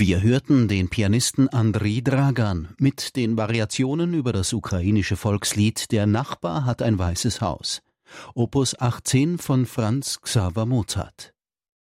Wir hörten den Pianisten Andrij Dragan mit den Variationen über das ukrainische Volkslied »Der Nachbar hat ein weißes Haus«, Opus 18 von Franz Xaver Mozart.